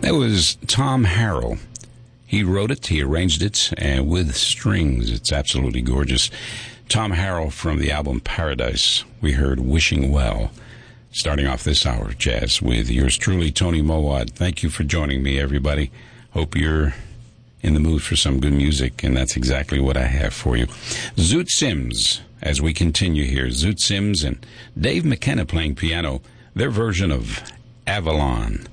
That was Tom Harrell. He wrote it, he arranged it, and with strings. It's absolutely gorgeous. Tom Harrell from the album Paradise. We heard Wishing Well. Starting off this hour of jazz with yours truly, Tony Mowat. Thank you for joining me, everybody. Hope you're in the mood for some good music, and that's exactly what I have for you. Zoot Sims, as we continue here. Zoot Sims and Dave McKenna playing piano, their version of Avalon.